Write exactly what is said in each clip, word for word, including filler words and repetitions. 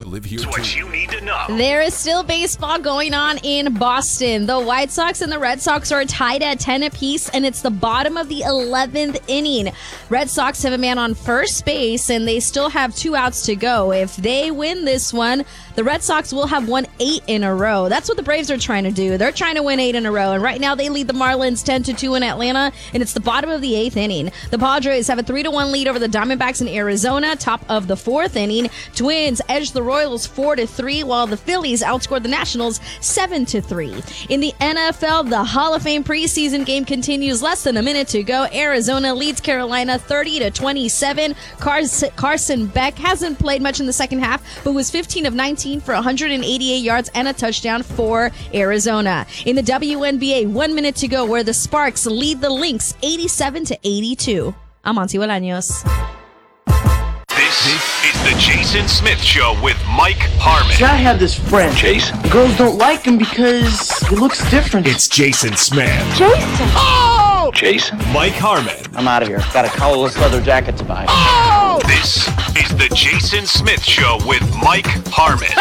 live here It's too. what you need to know. There is still baseball going on in Boston. The White Sox and the Red Sox are tied at ten apiece, and it's the bottom of the eleventh inning. Red Sox have a man on first base, and they still have two outs to go. If they win this one, the Red Sox will have won eight in a row. That's what the Braves are trying to do. They're trying to win eight in a row, and right now they lead the Marlins ten to two in Atlanta, and it's the bottom of the eighth inning. The Padres have a three to one lead over the Diamondbacks in Arizona, top of the fourth inning. Twins edge the Royals four to three, while the Phillies outscored the Nationals seven to three. In the N F L, the Hall of Fame preseason game continues. Less than a minute to go. Arizona leads Carolina thirty to twenty-seven. Carson, Carson Beck hasn't played much in the second half, but was fifteen of nineteen for one hundred eighty-eight yards and a touchdown for Arizona. In the W N B A, one minute to go, where the Sparks lead the Lynx eighty-seven to eighty-two. I'm Monty Bolaños. This is the Jason Smith Show with Mike Harmon. See, I have this friend. Jason. Girls don't like him because he looks different. It's Jason Smith. Jason. Oh! Jason. Mike Harmon. I'm out of here. Got a collarless leather jacket to buy. Oh! This is the Jason Smith Show with Mike Harmon.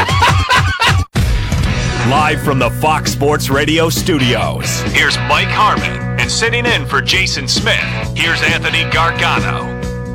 Live from the Fox Sports Radio studios. Here's Mike Harmon, and sitting in for Jason Smith, here's Anthony Gargano.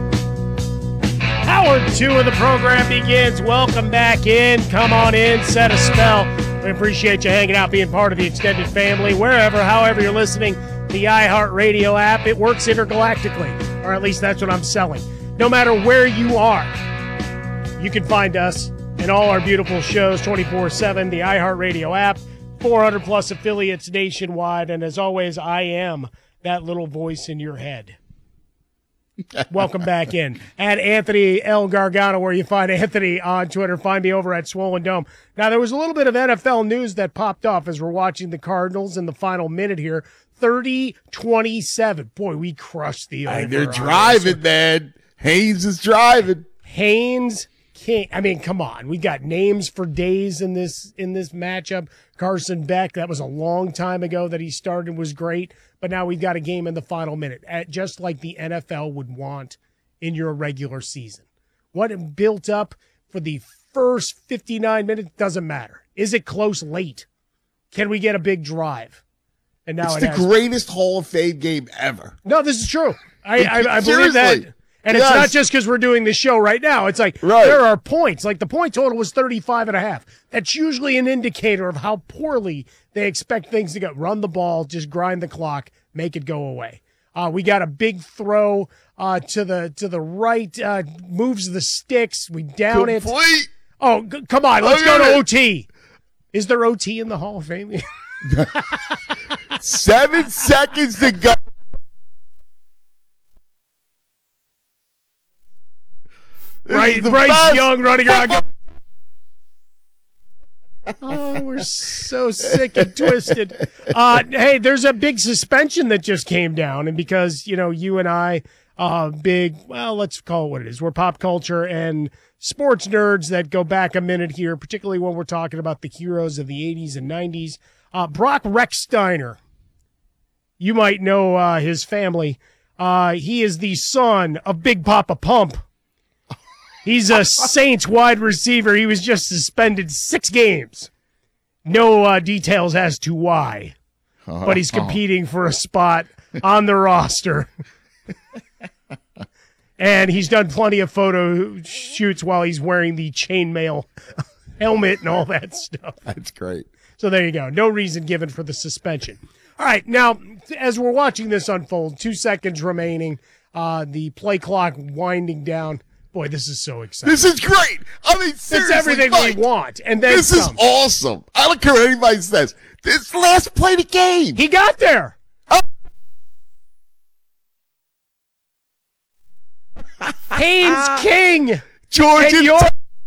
Hour two of the program begins. Welcome back in. Come on in. Set a spell. We appreciate you hanging out, being part of the extended family. Wherever, however you're listening, the iHeartRadio app, it works intergalactically. Or at least that's what I'm selling. No matter where you are, you can find us and all our beautiful shows twenty-four seven, the iHeartRadio app, four hundred plus affiliates nationwide. And as always, I am that little voice in your head. Welcome back in. At Anthony L. Gargano, where you find Anthony on Twitter. Find me over at Swollen Dome. Now, there was a little bit of N F L news that popped off as we're watching the Cardinals in the final minute here. thirty twenty-seven. Boy, we crushed the over. They're driving, man. Haynes is driving. Haynes, King. I mean, come on. We got names for days in this in this matchup. Carson Beck, that was a long time ago that he started, was great. But now we've got a game in the final minute, at just like the N F L would want in your regular season. What it built up for the first fifty-nine minutes doesn't matter. Is it close late? Can we get a big drive? And now it's it the has- greatest Hall of Fame game ever. No, this is true. I, I, I believe Seriously. that. And it's Yes. not just because we're doing the show right now. It's like Right. there are points. Like the point total was thirty-five and a half. That's usually an indicator of how poorly they expect things to go. Run the ball, just grind the clock, make it go away. Uh, we got a big throw uh, to the to the right, uh, moves the sticks. We down it. Complete. Oh, c- come on. Let's Oh, go to yeah. O T. Is there O T in the Hall of Fame? Seven seconds to go. This Right, is the Bryce best. Young running around. Oh, we're so sick and twisted. Uh, hey, there's a big suspension that just came down, and because you know you and I, uh, big well, let's call it what it is. We're pop culture and sports nerds that go back a minute here, particularly when we're talking about the heroes of the eighties and nineties. Uh, Brock Rechsteiner, you might know uh, his family. Uh, he is the son of Big Papa Pump. He's a Saints wide receiver. He was just suspended six games. No uh, details as to why, but he's competing for a spot on the roster. And he's done plenty of photo shoots while he's wearing the chainmail helmet and all that stuff. That's great. So there you go. No reason given for the suspension. All right, now, as we're watching this unfold, two seconds remaining, uh, the play clock winding down. Boy, this is so exciting. This is great. I mean, seriously, It's everything Mike, we want. And then this some. is awesome. I don't care what anybody says. This is the last play of the game. He got there. Oh. Haynes King. Georgia And your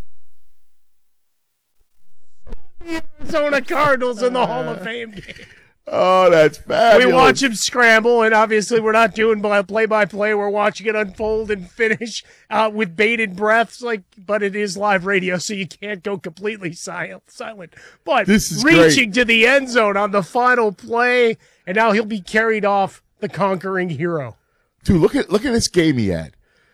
Tech. Arizona Cardinals in the Hall of Fame game. Oh, that's fabulous. We watch him scramble, and obviously we're not doing play-by-play. We're watching it unfold and finish uh, with bated breaths, like. But it is live radio, so you can't go completely silent. silent. But This is reaching great. to the end zone on the final play, and now he'll be carried off the conquering hero. Dude, look at look at this game he had.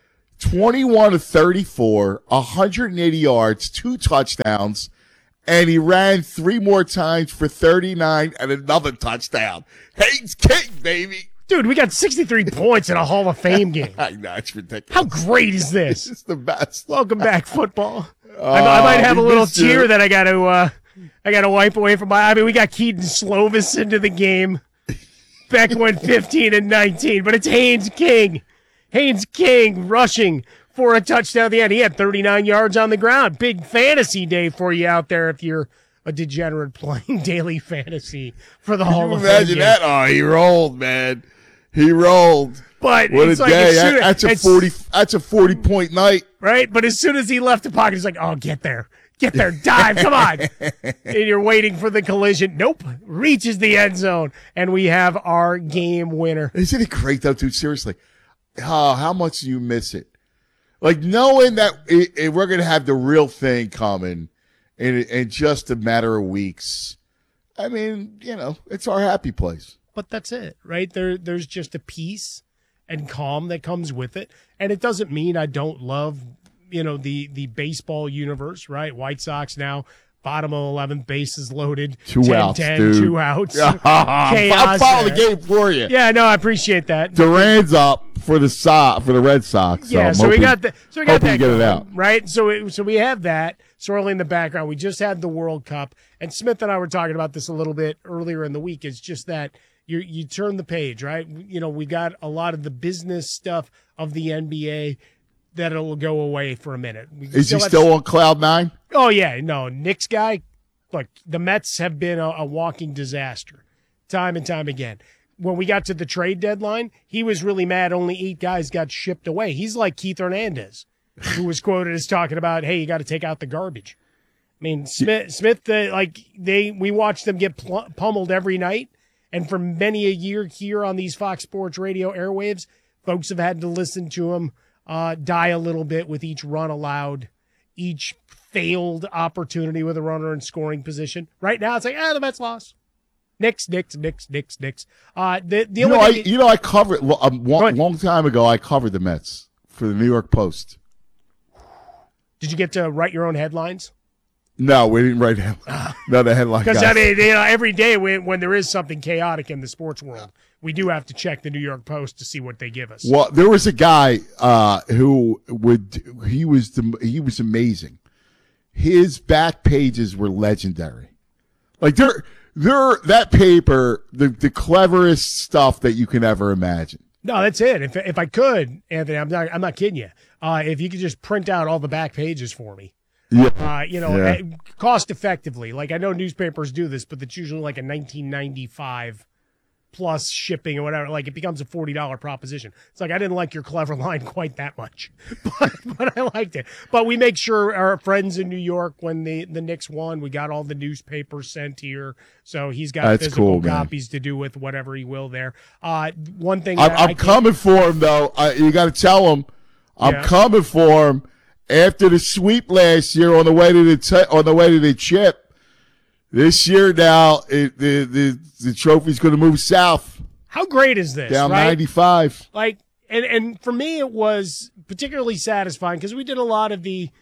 twenty-one to thirty-four, one hundred eighty yards, two touchdowns, and he ran three more times for thirty-nine and another touchdown. Haynes King, baby. Dude, we got sixty-three points in a Hall of Fame game. I know, it's ridiculous. How great is this? It's the best. Welcome back, football. I, I might have a we little missed you. tear that I got to uh, I got to wipe away from my. I mean, we got Keaton Slovis into the game. Beck went fifteen and nineteen, but it's Haynes King. Haynes King rushing for a touchdown at the end. He had thirty-nine yards on the ground. Big fantasy day for you out there if you're a degenerate playing daily fantasy for the Hall Can you of Fame imagine game. that? Oh, he rolled, man. He rolled. But What a it's like day. as soon- That- That's a it's- forty. That's a forty-point night. right? But as soon as he left the pocket, he's like, oh, get there. Get there. Dive. Come on. And you're waiting for the collision. Nope. Reaches the end zone. And we have our game winner. Isn't it great though, dude? Seriously, oh, how much do you miss it? Like knowing that it, it, we're gonna have the real thing coming in in just a matter of weeks. I mean, you know, it's our happy place. But that's it, right? There, There's just a peace and calm that comes with it. And it doesn't mean I don't love, you know, the, the baseball universe, right? White Sox now, bottom of eleventh, bases loaded. Two ten, outs, ten, dude. Two outs. I'll Chaos follow the there. game for you. Yeah, no, I appreciate that. Duran's up for the so- for the Red Sox. So Yeah, I'm so we hoping- got the, so we got hoping that you get it going, out. right? So it, so we have that swirling in the background. We just had the World Cup, and Smith and I were talking about this a little bit earlier in the week. It's just that you you turn the page, right? You know, we got a lot of the business stuff of the N B A that'll go away for a minute. We Is he have- still on cloud nine? Oh yeah, no, Knicks guy. Look, the Mets have been a, a walking disaster, time and time again. When we got to the trade deadline, he was really mad. Only eight guys got shipped away. He's like Keith Hernandez, who was quoted as talking about, "Hey, you got to take out the garbage." I mean, Smith, Smith, uh, like they, we watched them get pl- pummeled every night, and for many a year here on these Fox Sports Radio airwaves, folks have had to listen to him uh, die a little bit with each run allowed, each failed opportunity with a runner in scoring position. Right now, it's like, ah, the Mets lost. Knicks, Knicks, Knicks, Knicks, Knicks. Uh, the the You only know, I thing- you know I covered well, a Go long, ahead. long time ago. I covered the Mets for the New York Post. did you get to write your own headlines? No, we didn't write him. No, the headline. Because guy. I mean, you know, every day when when there is something chaotic in the sports world, we do have to check the New York Post to see what they give us. Well, there was a guy uh, who would he was the, he was amazing. His back pages were legendary. Like they're they're that paper, the the cleverest stuff that you can ever imagine. No, that's it. If if I could, Anthony, I'm not I'm not kidding you. Uh, if you could just print out all the back pages for me. Yeah, Uh, you know, Yeah. eh, cost effectively. Like I know newspapers do this, but it's usually like a nineteen ninety-five plus shipping or whatever. Like it becomes a forty dollars proposition. It's like I didn't like your clever line quite that much, but, but I liked it. But we make sure our friends in New York, when the the Knicks won, we got all the newspapers sent here, so he's got That's physical cool, man. copies to do with whatever he will there. Uh, one thing I'm, that I I'm can't- coming for him though. I, you got to tell him I'm Yeah. coming for him after the sweep last year on the way to the t- on the way to the chip. This year now, it, the the the trophy's going to move south How great is this? down right? ninety-five. Like, and and for me, it was particularly satisfying because we did a lot of the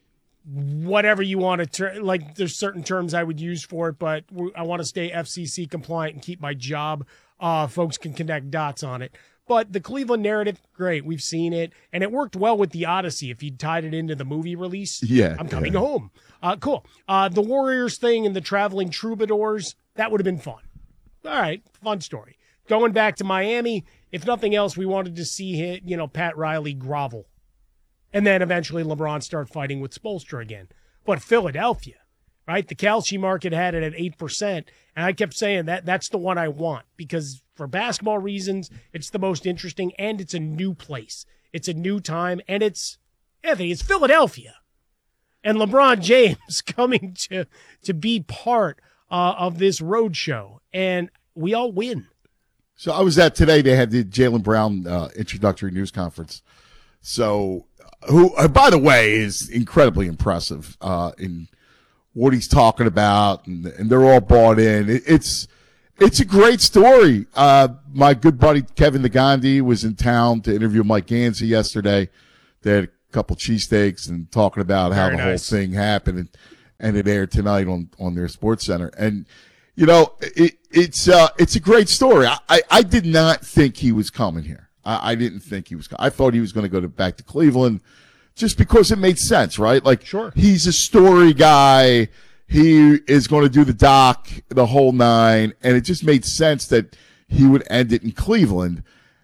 whatever you want to ter- like. There's certain terms I would use for it, but we- I want to stay F C C compliant and keep my job. Uh, folks can connect dots on it. But the Cleveland narrative, great. We've seen it, and it worked well with the Odyssey. If you tied it into the movie release, Yeah, I'm coming yeah. home. Uh, cool. Uh, the Warriors thing and the traveling troubadours, that would have been fun. All right, fun story. Going back to Miami, if nothing else, we wanted to see hit, you know, Pat Riley grovel. And then eventually LeBron start fighting with Spoelstra again. But Philadelphia, right? The Calci market had it at eight percent. And I kept saying that that's the one I want because for basketball reasons, it's the most interesting and it's a new place. It's a new time and it's, Anthony, it's Philadelphia. And LeBron James coming to, to be part uh, of this road show. And we all win. So I was at today. They had the Jaylen Brown uh, introductory news conference. So, who, uh, by the way, is incredibly impressive uh, in what he's talking about, and, and they're all bought in. It, it's it's a great story. Uh, my good buddy Kevin Nagandi was in town to interview Mike Gansey yesterday. They had a couple cheesesteaks and talking about how Very the nice. whole thing happened, and, and it aired tonight on, on their Sports Center. And, you know, it, it's uh, it's a great story. I, I, I did not think he was coming here. I, I didn't think he was coming. I thought he was going to go to back to Cleveland just because it made sense, right? Like, Sure. He's a story guy. He is going to do the doc, the whole nine, and it just made sense that he would end it in Cleveland.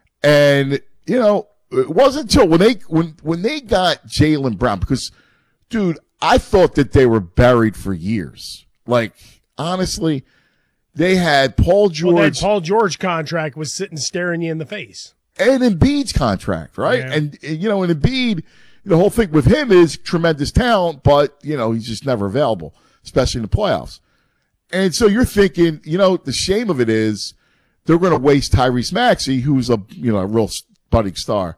And, you know, it wasn't until when they when when they got Jaylen Brown, because, dude, I thought that they were buried for years. Like, honestly, they had Paul George Well, that Paul George contract was sitting staring you in the face. and Embiid's contract, right? Yeah. And, you know, and Embiid, the whole thing with him is tremendous talent, but, you know, he's just never available, especially in the playoffs. And so you're thinking, you know, the shame of it is they're going to waste Tyrese Maxey, who's a, you know, a real budding star.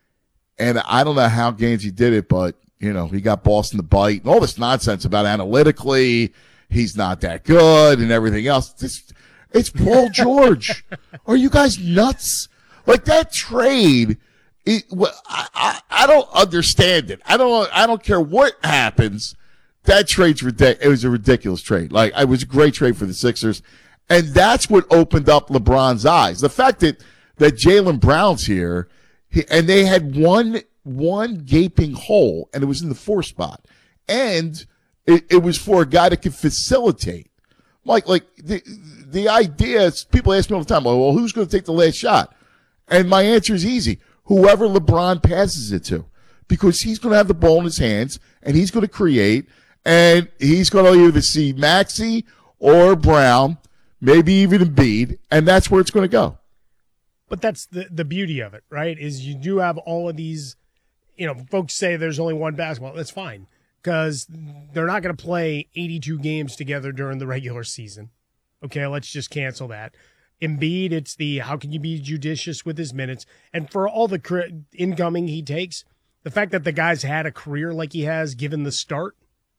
And I don't know how Gansey did it, but, you know, he got Boston to bite and all this nonsense about analytically he's not that good and everything else. It's, it's Paul George. Are you guys nuts? Like that trade, it, well, I, I, I don't understand it. I don't, I don't care what happens. That trade's ridiculous. It was a ridiculous trade. Like, it was a great trade for the Sixers. And that's what opened up LeBron's eyes. The fact that, that Jaylen Brown's here, he, and they had one, one gaping hole, and it was in the four spot. And it, it was for a guy that could facilitate. Like, like, the, the idea is, people ask me all the time, well, who's going to take the last shot? And my answer is easy. Whoever LeBron passes it to. Because he's going to have the ball in his hands, and he's going to create, and he's going to either see Maxey or Brown, maybe even Embiid, and that's where it's going to go. But that's the, the beauty of it, right, is you do have all of these, you know, folks say there's only one basketball. That's fine, because they're not going to play eighty-two games together during the regular season. Okay, let's just cancel that. Embiid, it's the how can you be judicious with his minutes? And for all the cr- incoming he takes, the fact that the guy's had a career like he has given the start,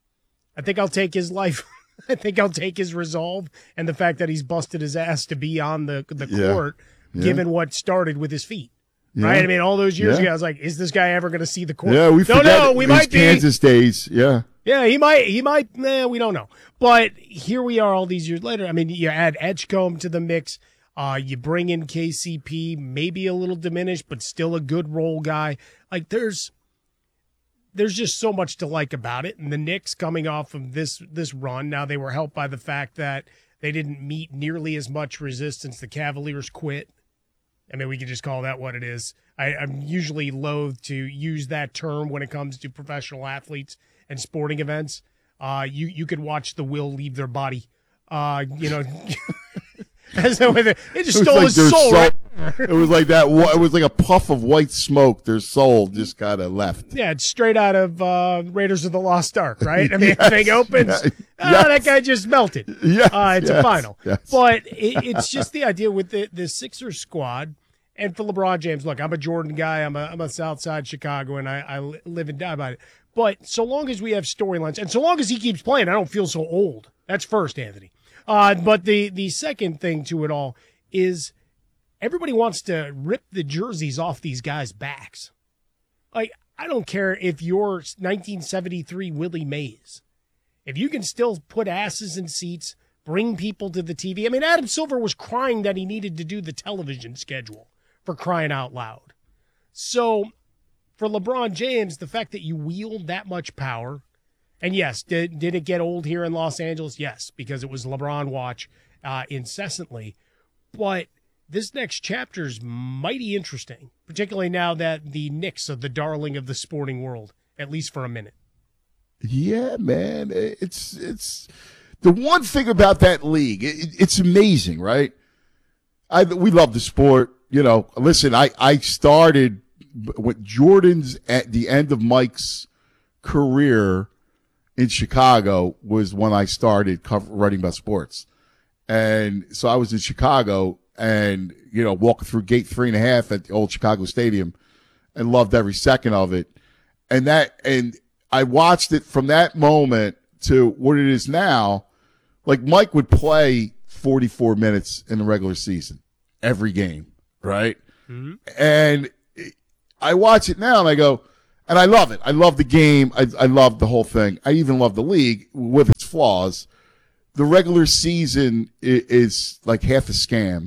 I think I'll take his life. I think I'll take his resolve and the fact that he's busted his ass to be on the, the Yeah. court, Yeah. given what started with his feet. Yeah. Right? I mean, all those years Yeah. ago, I was like, is this guy ever going to see the court? Yeah, we don't forget know. We his might be. Kansas days. Yeah. Yeah, he might. He might. Nah, we don't know. But here we are all these years later. I mean, you add Edgecombe to the mix. Uh, you bring in K C P, maybe a little diminished, but still a good role guy. Like, there's there's just so much to like about it. And the Knicks coming off of this this run, now they were helped by the fact that they didn't meet nearly as much resistance. The Cavaliers quit. I mean, we can just call that what it is. I, I'm usually loath to use that term when it comes to professional athletes and sporting events. Uh, you you could watch the will leave their body. Uh, you know, as though it it just It was stole like his their soul. soul- Right? It was like that. It was like a puff of white smoke. Their soul just kind of left. Yeah, it's straight out of uh, Raiders of the Lost Ark, right? I mean, Yes, thing opens. yeah, Ah, yes. that guy just melted. Yes, uh, it's a yes, final. yes. But it, it's just the idea with the, the Sixers squad. And for LeBron James, look, I'm a Jordan guy. I'm a, I'm a Southside Chicago, and I, I live and die by it. But so long as we have storylines, and so long as he keeps playing, I don't feel so old. That's first, Anthony. Uh, but the, the second thing to it all is everybody wants to rip the jerseys off these guys' backs. Like, I don't care if you're nineteen seventy-three Willie Mays. If you can still put asses in seats, bring people to the T V. I mean, Adam Silver was crying that he needed to do the television schedule, for crying out loud. So for LeBron James, the fact that you wield that much power, and yes, did, did it get old here in Los Angeles? Yes, because it was LeBron watch uh, incessantly. But this next chapter is mighty interesting, particularly now that the Knicks are the darling of the sporting world, at least for a minute. Yeah, man. It's it's the one thing about that league. It, it's amazing, right? I we love the sport. You know, listen. I I started with Jordan's at the end of Mike's career in Chicago was when I started cover, writing about sports, and so I was in Chicago and you know walking through gate three and a half at the old Chicago Stadium, and loved every second of it, and that and. I watched it from that moment to what it is now. Like Mike would play forty-four minutes in the regular season, every game, right? Mm-hmm. And I watch it now and I go, And I love it. I love the game. I, I love the whole thing. I even love the league with its flaws. The regular season is, is like half a scam.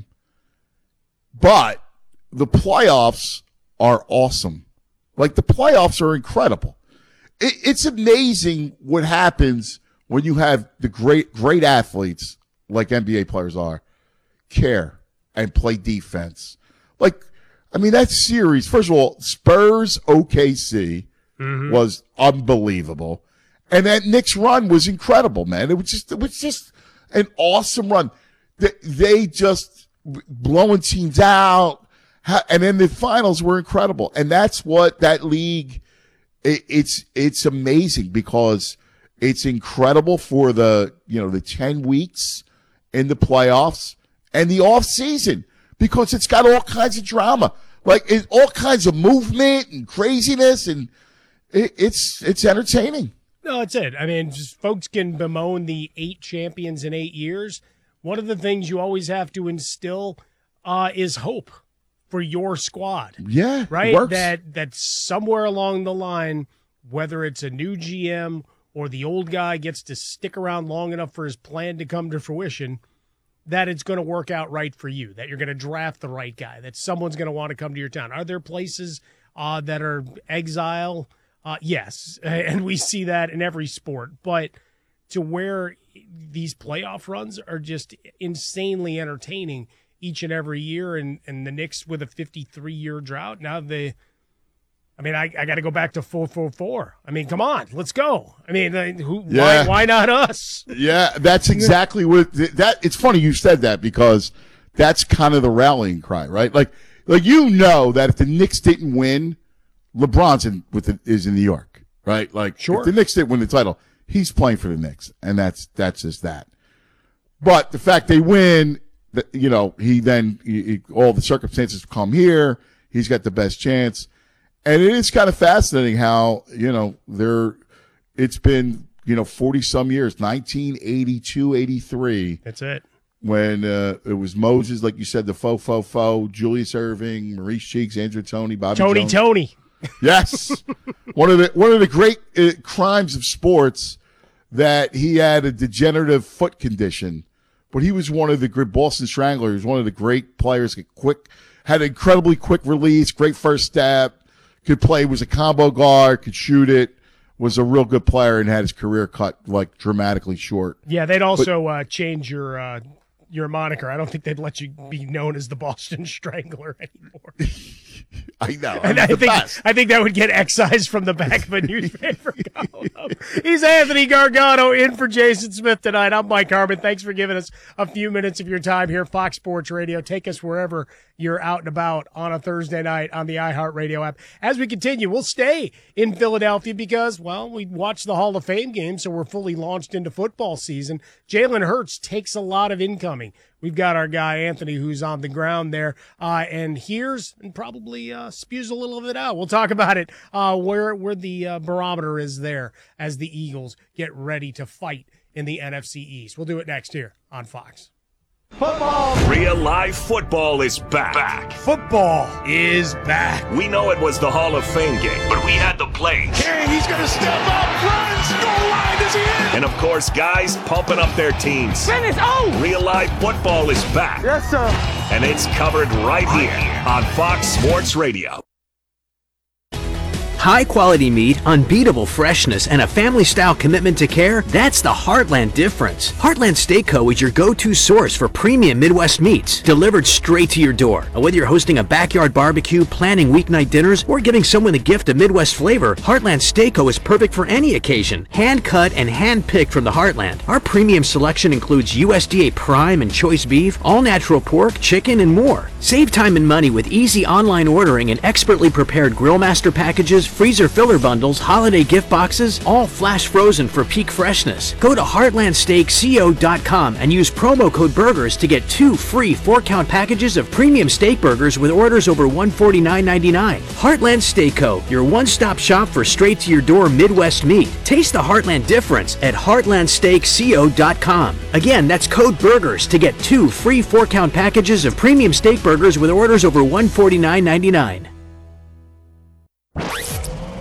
But the playoffs are awesome. Like, the playoffs are incredible. It, it's amazing what happens when you have the great, great athletes, like N B A players are, care and play defense. Like, I mean, that series, first of all, Spurs O K C mm-hmm. was unbelievable. And that Knicks run was incredible, man. It was just, it was just an awesome run. They, they just blowing teams out. And then the finals were incredible. And that's what that league, it, it's, it's amazing because it's incredible for the, you know, the ten weeks in the playoffs and the off season because it's got all kinds of drama, like it, all kinds of movement and craziness. And it, it's, it's entertaining. No, that's it. I mean, just folks can bemoan the eight champions in eight years. One of the things you always have to instill uh, is hope for your squad. Yeah, right. It works. That that somewhere along the line, whether it's a new G M or the old guy gets to stick around long enough for his plan to come to fruition, that it's going to work out right for you. That you're going to draft the right guy. That someone's going to want to come to your town. Are there places uh, that are exile? Uh, yes, and we see that in every sport. But to where these playoff runs are just insanely entertaining each and every year, and, and the Knicks with a fifty-three-year drought. Now they, I mean, I, I got to go back to four four four. I mean, come on, let's go. I mean, who, yeah. why, why not us? Yeah, that's exactly what that. It's funny you said that because that's kind of the rallying cry, right? Like, like you know that if the Knicks didn't win, LeBron's in with the, is in New York, right? Like, sure. If the Knicks didn't win the title, he's playing for the Knicks, and that's that's just that. But the fact they win, you know, he then he, he, all the circumstances come here. He's got the best chance, and it is kind of fascinating how you know there. It's been you know forty some years, nineteen eighty-two, eighty-three. That's it. When uh, it was Moses, like you said, the faux faux faux, Julius Erving, Maurice Cheeks, Andrew Toney, Bobby Tony Jones. Tony. Yes, one of the one of the great uh, crimes of sports that he had a degenerative foot condition, but he was one of the great Boston Strangler. He was one of the great players. Quick, had an incredibly quick release, great first step, could play. Was a combo guard, could shoot it. Was a real good player and had his career cut like dramatically short. Yeah, they'd also but, uh, change your uh, your moniker. I don't think they'd let you be known as the Boston Strangler anymore. I know. And I think best. I think that would get excised from the back of a newspaper column. He's Anthony Gargano in for Jason Smith tonight. I'm Mike Harmon. Thanks for giving us a few minutes of your time here, Fox Sports Radio. Take us wherever you're out and about on a Thursday night on the iHeartRadio app. As we continue, we'll stay in Philadelphia because, well, we watched the Hall of Fame game, so we're fully launched into football season. Jalen Hurts takes a lot of incoming. We've got our guy, Anthony, who's on the ground there, uh, and hears and probably uh, spews a little of it out. We'll talk about it, uh, where where the uh, barometer is there as the Eagles get ready to fight in the N F C East. We'll do it next here on Fox. Football. Real live football is back. back. Football is back. We know it was the Hall of Fame game, but we had the plays. King, he's going to step up, runs, goal line, is he in? And of course, guys pumping up their teams. Finish, oh! Real live football is back. Yes, sir. And it's covered right here on Fox Sports Radio. High-quality meat, unbeatable freshness, and a family-style commitment to care, that's the Heartland difference. Heartland Steak Co. is your go-to source for premium Midwest meats, delivered straight to your door. And whether you're hosting a backyard barbecue, planning weeknight dinners, or giving someone a gift of Midwest flavor, Heartland Steak Co. is perfect for any occasion. Hand-cut and hand-picked from the Heartland. Our premium selection includes U S D A prime and choice beef, all-natural pork, chicken, and more. Save time and money with easy online ordering and expertly prepared Grillmaster packages, freezer filler bundles, holiday gift boxes, all flash frozen for peak freshness. Go to heartland steak co dot com and use promo code BURGERS to get two free four-count packages of premium steak burgers with orders over one hundred forty-nine ninety-nine. Heartland Steak Co., your one-stop shop for straight-to-your-door Midwest meat. Taste the Heartland difference at heartland steak co dot com. Again, that's code BURGERS to get two free four-count packages of premium steak burgers with orders over one hundred forty-nine ninety-nine.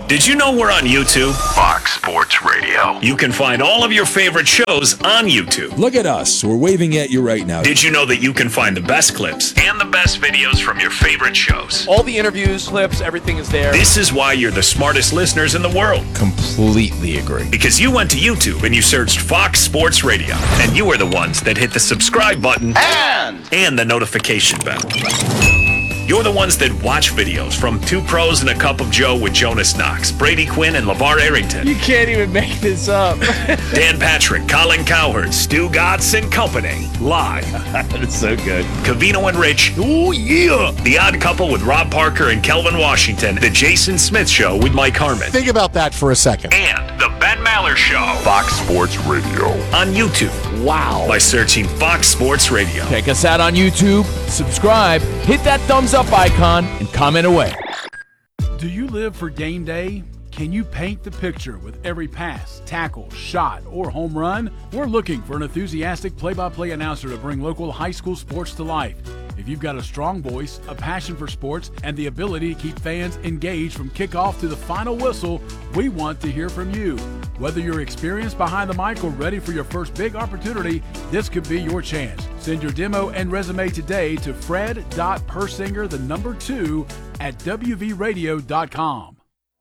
Did you know we're on YouTube? Fox Sports Radio. You can find all of your favorite shows on YouTube. Look at us. We're waving at you right now. Did you know that you can find the best clips and the best videos from your favorite shows? All the interviews, clips, everything is there. This is why you're the smartest listeners in the world. Completely agree. Because you went to YouTube and you searched Fox Sports Radio. And you were the ones that hit the subscribe button And and the notification bell. You're the ones that watch videos from Two Pros and a Cup of Joe with Jonas Knox, Brady Quinn, and LeVar Arrington. You can't even make this up. Dan Patrick, Colin Cowherd, Stu Gatz and Company. Live. That's so good. Cavino and Rich. Oh, yeah. The Odd Couple with Rob Parker and Kelvin Washington. The Jason Smith Show with Mike Harmon. Think about that for a second. And The Ben Maller Show. Fox Sports Radio. On YouTube. Wow. By searching Fox Sports Radio. Check us out on YouTube, subscribe, hit that thumbs up icon, and comment away. Do you live for game day? Can you paint the picture with every pass, tackle, shot, or home run? We're looking for an enthusiastic play-by-play announcer to bring local high school sports to life. If you've got a strong voice, a passion for sports, and the ability to keep fans engaged from kickoff to the final whistle, we want to hear from you. Whether you're experienced behind the mic or ready for your first big opportunity, this could be your chance. Send your demo and resume today to fred.persinger, the number two, at w v radio dot com.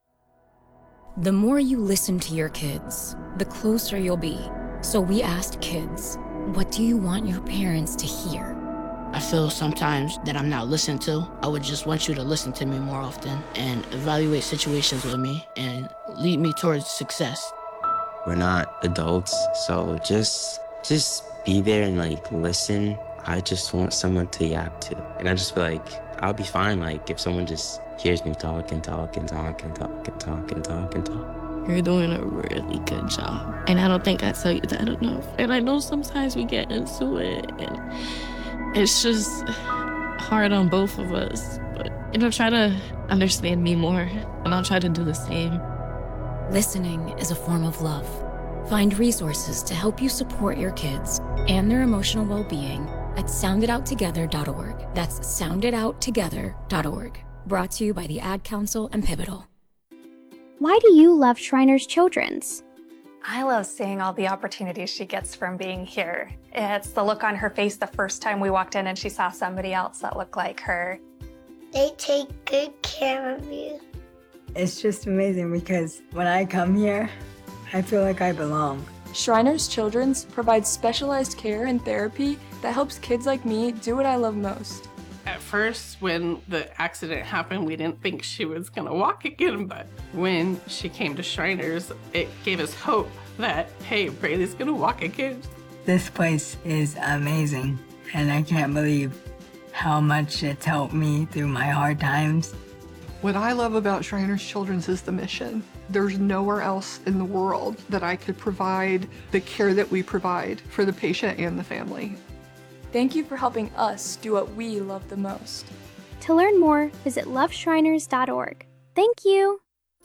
The more you listen to your kids, the closer you'll be. So we asked kids, what do you want your parents to hear? I feel sometimes that I'm not listened to. I would just want you to listen to me more often and evaluate situations with me and lead me towards success. We're not adults, so just just be there and like listen. I just want someone to yap to. And I just feel like I'll be fine like if someone just hears me talk and talk and talk and talk and talk and talk and talk. You're doing a really good job. And I don't think I tell you that enough. And I know sometimes we get into it and it's just hard on both of us. But, you know, try to understand me more and I'll try to do the same. Listening is a form of love. Find resources to help you support your kids and their emotional well-being at sound it out together dot org. That's sound it out together dot org. Brought to you by the Ad Council and Pivotal. Why do you love Shriners Children's? I love seeing all the opportunities she gets from being here. It's the look on her face the first time we walked in and she saw somebody else that looked like her. They take good care of you. It's just amazing because when I come here, I feel like I belong. Shriners Children's provides specialized care and therapy that helps kids like me do what I love most. At first, when the accident happened, we didn't think she was gonna walk again, but when she came to Shriners, it gave us hope that, hey, Braylee's gonna walk again. This place is amazing, and I can't believe how much it's helped me through my hard times. What I love about Shriners Children's is the mission. There's nowhere else in the world that I could provide the care that we provide for the patient and the family. Thank you for helping us do what we love the most. To learn more, visit love shriners dot org. Thank you.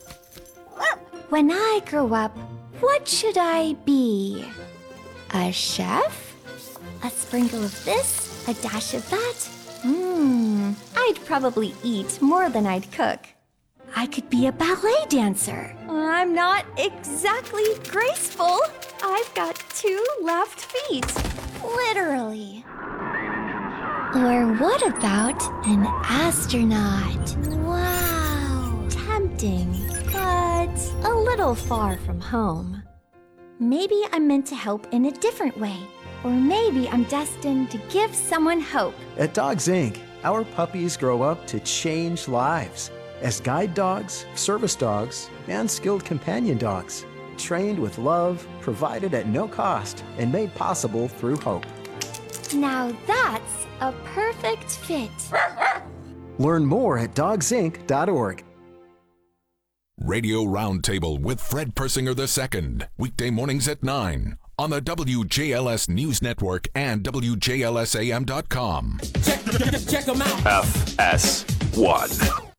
When I grow up, what should I be? A chef? A sprinkle of this, a dash of that? Hmm, I'd probably eat more than I'd cook. I could be a ballet dancer. I'm not exactly graceful. I've got two left feet. Literally. Or what about an astronaut? Wow. Tempting, but a little far from home. Maybe I'm meant to help in a different way. Or maybe I'm destined to give someone hope. At Dogs Incorporated, our puppies grow up to change lives as guide dogs, service dogs, and skilled companion dogs. Trained with love, provided at no cost, and made possible through hope. Now that's a perfect fit. Learn more at dogs inc dot org. Radio Roundtable with Fred Persinger the Second, weekday mornings at nine on the W J L S News Network and W J L S A M dot com. Check, check them out. F S one.